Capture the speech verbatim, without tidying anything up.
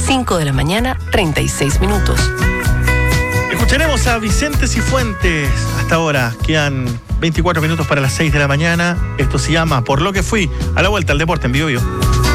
cinco de la mañana, treinta y seis minutos. Escucharemos a Vicente Cifuentes. Hasta ahora quedan veinticuatro minutos para las seis de la mañana. Esto se llama Por lo que fui. A la vuelta al deporte en Vivo Vivo.